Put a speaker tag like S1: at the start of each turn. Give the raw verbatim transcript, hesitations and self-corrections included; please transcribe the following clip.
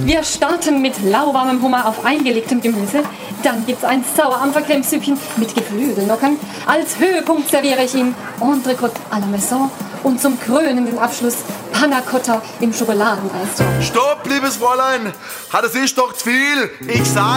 S1: Wir starten mit lauwarmem Hummer auf eingelegtem Gemüse. Dann gibt's ein Sauerampfercremesüppchen mit Geflügelnockern. Als Höhepunkt serviere ich Ihnen Entrecôte à la Maison. Und zum krönenden Abschluss Panna Cotta im Schokoladeneis.
S2: Stopp, liebes Fräulein! Hat es ist doch zu viel! Ich sag